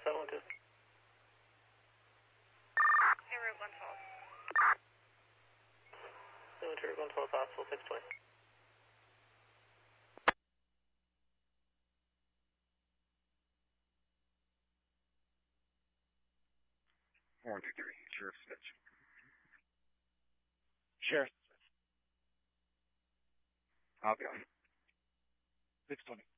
712. Hey, Route 112. 712, Route 112, hospital 620. Four, 2, 3, Sheriff Snitch. Sheriff. I'll go. 620.